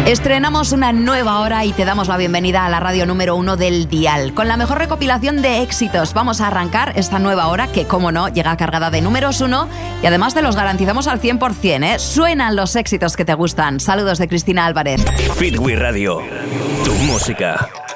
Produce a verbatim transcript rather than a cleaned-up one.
Estrenamos una nueva hora y te damos la bienvenida a la radio número uno del dial. Con la mejor recopilación de éxitos vamos a arrancar esta nueva hora que, como no, llega cargada de números uno y además te los garantizamos al cien por ciento, ¿eh? Suenan los éxitos que te gustan. Saludos de Cristina Álvarez. Fitwi Radio, tu música.